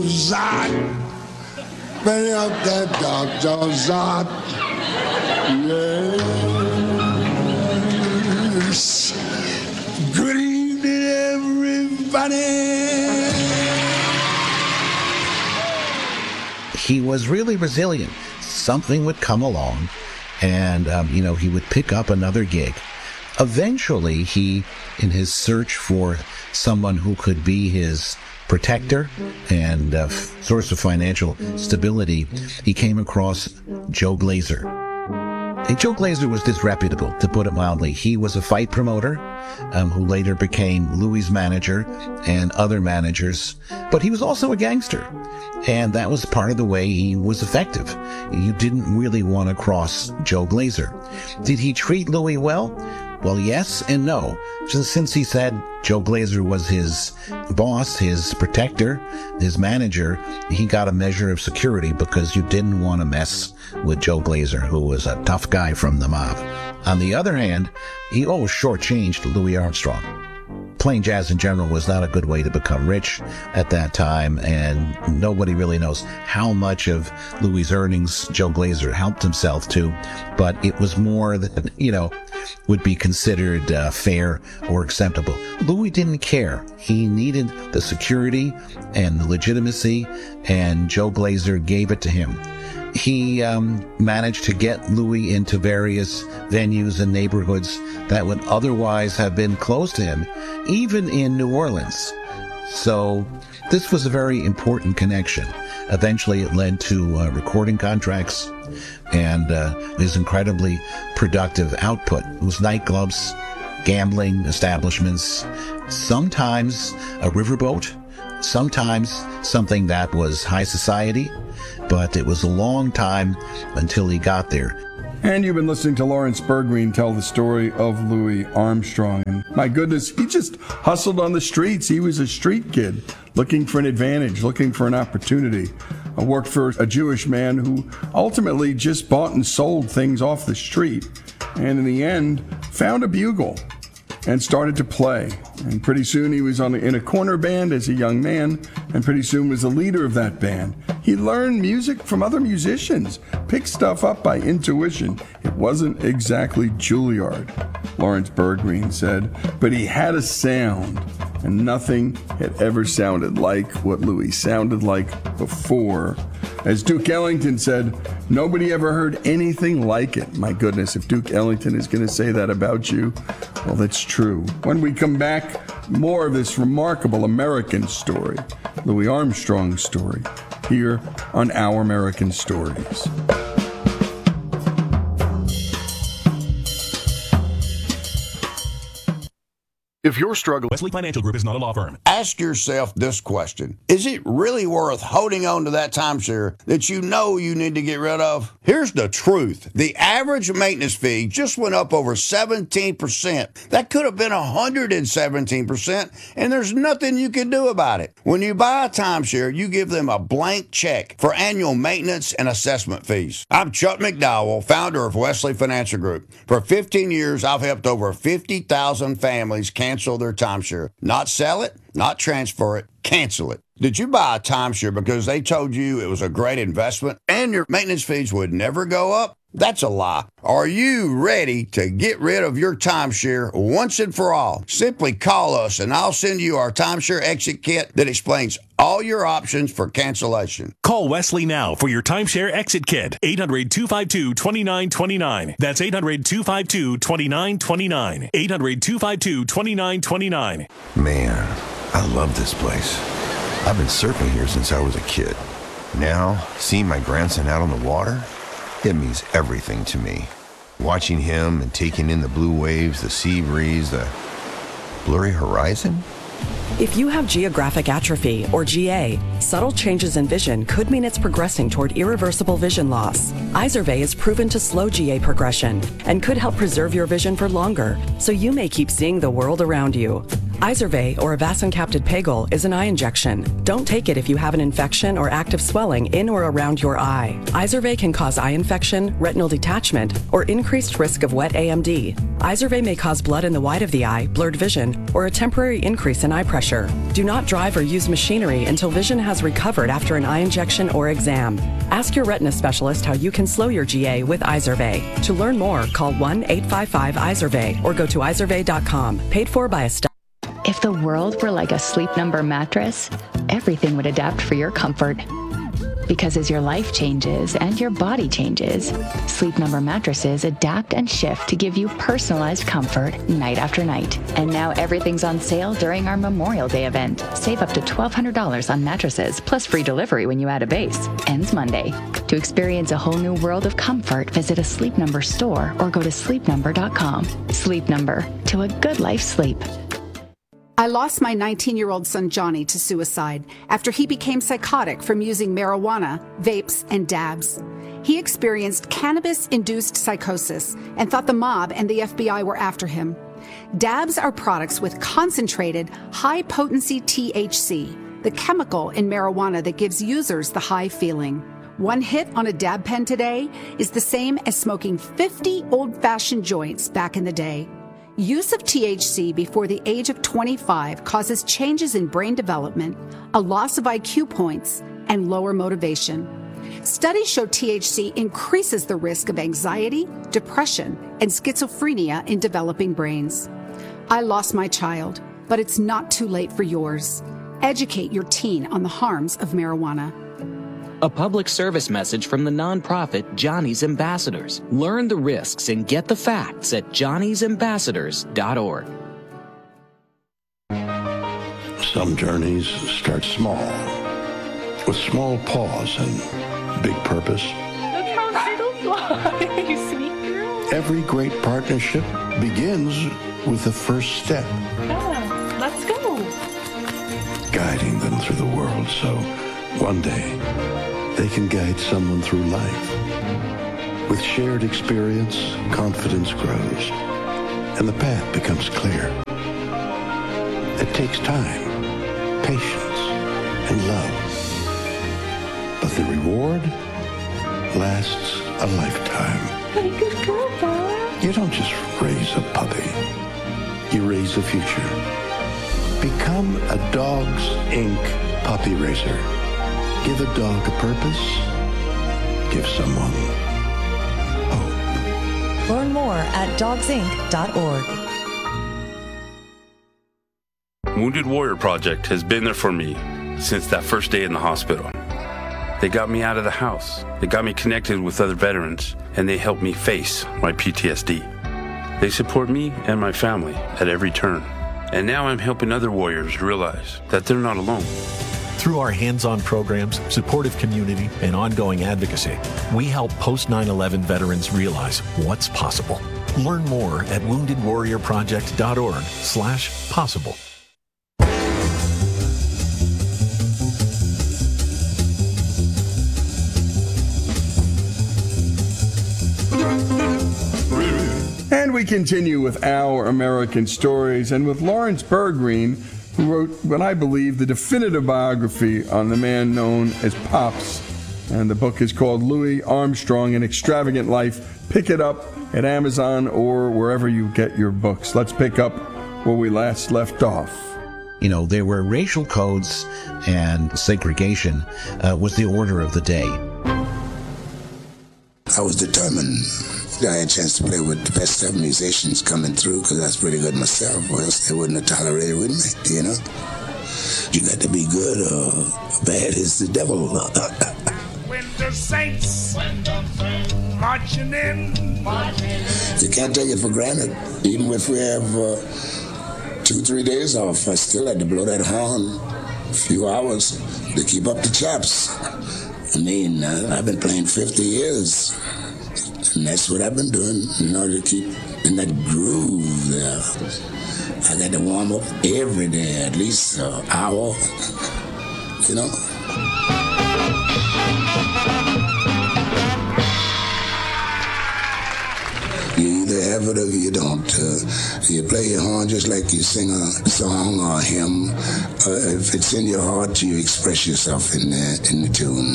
Zot. Bring up that Dr. Zot. Yes. Good evening, everybody. He was really resilient. Something would come along, and, he would pick up another gig. Eventually, he, in his search for someone who could be his protector and source of financial stability, he came across Joe Glazer. And Joe Glazer was disreputable, to put it mildly. He was a fight promoter who later became Louis' manager and other managers, but he was also a gangster, and that was part of the way he was effective. You didn't really want to cross Joe Glazer. Did he treat Louis well? Well, yes and no. Since he said Joe Glazer was his boss, his protector, his manager, he got a measure of security because you didn't want to mess with Joe Glazer, who was a tough guy from the mob. On the other hand, he always shortchanged Louis Armstrong. Playing jazz in general was not a good way to become rich at that time, and nobody really knows how much of Louis' earnings Joe Glazer helped himself to, but it was more than, would be considered fair or acceptable. Louis didn't care. He needed the security and the legitimacy, and Joe Glazer gave it to him. He managed to get Louis into various venues and neighborhoods that would otherwise have been closed to him, even in New Orleans. So this was a very important connection. Eventually it led to recording contracts and his incredibly productive output. It was nightclubs, gambling establishments, sometimes a riverboat, sometimes something that was high society, but it was a long time until he got there. And you've been listening to Lawrence Bergreen tell the story of Louis Armstrong. And my goodness, he just hustled on the streets. He was a street kid looking for an advantage, looking for an opportunity. I worked for a Jewish man who ultimately just bought and sold things off the street, and in the end found a bugle and started to play. And pretty soon he was in a corner band as a young man, and pretty soon was the leader of that band. He learned music from other musicians, picked stuff up by intuition. It wasn't exactly Juilliard, Lawrence Bergreen said, but he had a sound, and nothing had ever sounded like what Louis sounded like before. As Duke Ellington said, nobody ever heard anything like it. My goodness, if Duke Ellington is going to say that about you, well, that's true. When we come back, more of this remarkable American story, Louis Armstrong's story, here on Our American Stories. If you're struggling, Wesley Financial Group is not a law firm. Ask yourself this question. Is it really worth holding on to that timeshare that you know you need to get rid of? Here's the truth. The average maintenance fee just went up over 17%. That could have been 117%, and there's nothing you can do about it. When you buy a timeshare, you give them a blank check for annual maintenance and assessment fees. I'm Chuck McDowell, founder of Wesley Financial Group. For 15 years, I've helped over 50,000 families cancel their timeshare. Not sell it, not transfer it, cancel it. Did you buy a timeshare because they told you it was a great investment and your maintenance fees would never go up? That's a lie. Are you ready to get rid of your timeshare once and for all? Simply call us and I'll send you our timeshare exit kit that explains all your options for cancellation. Call Wesley now for your timeshare exit kit. 800-252-2929. That's 800-252-2929. 800-252-2929. Man, I love this place. I've been surfing here since I was a kid. Now, seeing my grandson out on the water, it means everything to me. Watching him and taking in the blue waves, the sea breeze, the blurry horizon. If you have geographic atrophy, or GA, subtle changes in vision could mean it's progressing toward irreversible vision loss. Izervay is proven to slow GA progression and could help preserve your vision for longer, so you may keep seeing the world around you. Izervay, or avacincaptad pegol, is an eye injection. Don't take it if you have an infection or active swelling in or around your eye. Izervay can cause eye infection, retinal detachment, or increased risk of wet AMD. Izervay may cause blood in the white of the eye, blurred vision, or a temporary increase in eye pressure. Do not drive or use machinery until vision has recovered after an eye injection or exam. Ask your retina specialist how you can slow your GA with Izervay. To learn more, call 1-855-IZERVAY or go to izervay.com. Paid for by a If the world were like a Sleep Number mattress, everything would adapt for your comfort. Because as your life changes and your body changes, Sleep Number mattresses adapt and shift to give you personalized comfort night after night. And now everything's on sale during our Memorial Day event. Save up to $1,200 on mattresses, plus free delivery when you add a base. Ends Monday. To experience a whole new world of comfort, visit a Sleep Number store or go to sleepnumber.com. Sleep Number. To a good life sleep. I lost my 19-year-old son Johnny to suicide after he became psychotic from using marijuana, vapes, and dabs. He experienced cannabis-induced psychosis and thought the mob and the FBI were after him. Dabs are products with concentrated, high-potency THC, the chemical in marijuana that gives users the high feeling. One hit on a dab pen today is the same as smoking 50 old-fashioned joints back in the day. Use of THC before the age of 25 causes changes in brain development, a loss of IQ points, and lower motivation. Studies show THC increases the risk of anxiety, depression, and schizophrenia in developing brains. I lost my child, but it's not too late for yours. Educate your teen on the harms of marijuana. A public service message from the nonprofit Johnny's Ambassadors. Learn the risks and get the facts at johnnysambassadors.org. Some journeys start small, with small pause and big purpose. Look how Skittles fly, you sweet girl. Every great partnership begins with the first step. Yeah, let's go. Guiding them through the world so one day they can guide someone through life. With shared experience, confidence grows, and the path becomes clear. It takes time, patience, and love. But the reward lasts a lifetime. Good girl, Bob. You don't just raise a puppy. You raise a future. Become a Dogs Inc. puppy raiser. Give a dog a purpose. Give someone hope. Learn more at dogsinc.org. Wounded Warrior Project has been there for me since that first day in the hospital. They got me out of the house. They got me connected with other veterans, and they helped me face my PTSD. They support me and my family at every turn. And now I'm helping other warriors realize that they're not alone. Through our hands-on programs, supportive community, and ongoing advocacy, we help post-9/11 veterans realize what's possible. Learn more at woundedwarriorproject.org/possible. And we continue with Our American Stories, and with Lawrence Bergreen, who wrote what I believe the definitive biography on the man known as Pops. And the book is called Louis Armstrong, An Extravagant Life. Pick it up at Amazon or wherever you get your books. Let's pick up where we last left off. You know, there were racial codes, and segregation was the order of the day. I was determined. I had a chance to play with the best of musicians coming through because I was pretty good myself, or else they wouldn't have tolerated with me, you know? You got to be good or bad is the devil. When the saints marching in. You can't take it for granted. Even if we have 2-3 days off, I still had to blow that horn a few hours to keep up the chops. I mean, I've been playing 50 years. And that's what I've been doing in order to keep in that groove there. I got to warm up every day, at least an hour, you know. You either never do. You don't. You play your horn just like you sing a song or a hymn. If it's in your heart, you express yourself in the tune.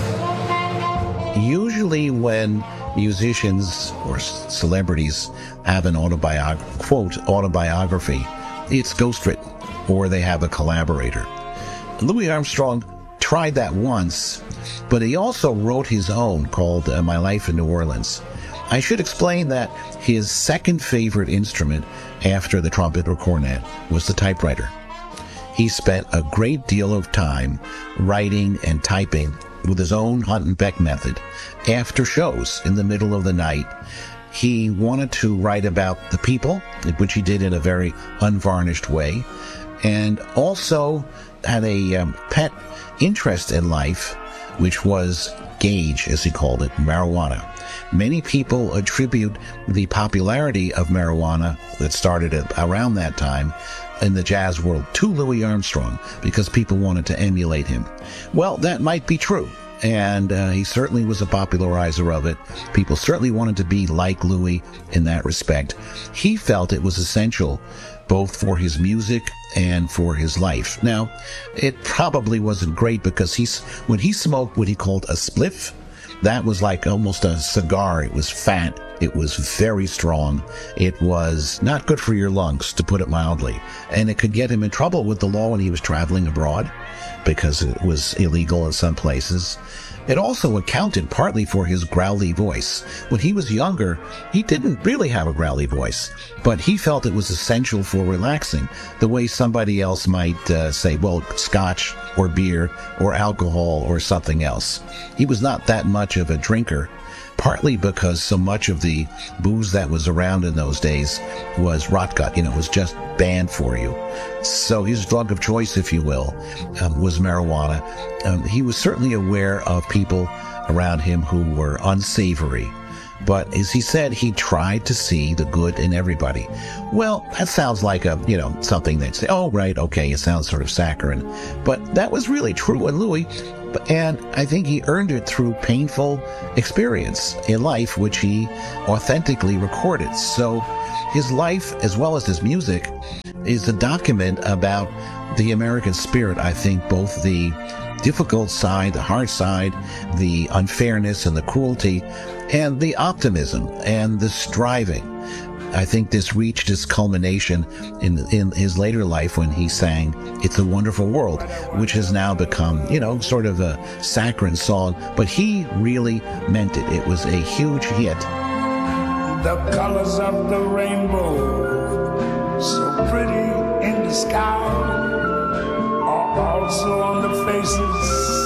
Usually when musicians or celebrities have an quote autobiography, it's ghostwritten or they have a collaborator. Louis Armstrong tried that once, but he also wrote his own called My Life in New Orleans. I should explain that his second favorite instrument after the trumpet or cornet was the typewriter. He spent a great deal of time writing and typing with his own Hunt and Peck method. After shows in the middle of the night, he wanted to write about the people, which he did in a very unvarnished way, and also had a pet interest in life, which was gauge, as he called it, marijuana. Many people attribute the popularity of marijuana that started around that time in the jazz world to Louis Armstrong because people wanted to emulate him. Well, that might be true, and he certainly was a popularizer of it. People certainly wanted to be like Louis in that respect. He felt it was essential both for his music and for his life. Now, it probably wasn't great because when he smoked what he called a spliff, that was like almost a cigar. It was fat. It was very strong. It was not good for your lungs, to put it mildly. And it could get him in trouble with the law when he was traveling abroad because it was illegal in some places. It also accounted partly for his growly voice. When he was younger, he didn't really have a growly voice, but he felt it was essential for relaxing, the way somebody else might say, well, scotch or beer or alcohol or something else. He was not that much of a drinker, partly because so much of the booze that was around in those days was rot gut, was just banned for you. So his drug of choice, if you will, was marijuana. He was certainly aware of people around him who were unsavory. But as he said, he tried to see the good in everybody. Well, that sounds like something they'd say, oh, right, okay, it sounds sort of saccharine. But that was really true in Louis. And I think he earned it through painful experience in life, which he authentically recorded. So his life, as well as his music, is a document about the American spirit. I think both the difficult side, the hard side, the unfairness and the cruelty, and the optimism and the striving. I think this reached its culmination in his later life when he sang It's a Wonderful World, which has now become, sort of a saccharine song, but he really meant it. It was a huge hit. The colors of the rainbow, so pretty in the sky, are also on the faces